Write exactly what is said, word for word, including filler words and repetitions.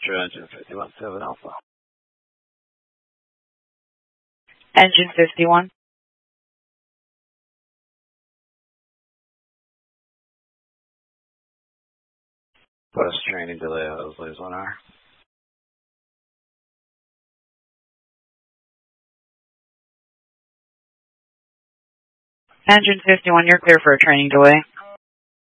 True engine fifty-one seven Alpha. Engine fifty-one. Bus training delay, those leaves one hour. Engine fifty-one, you're clear for a training delay.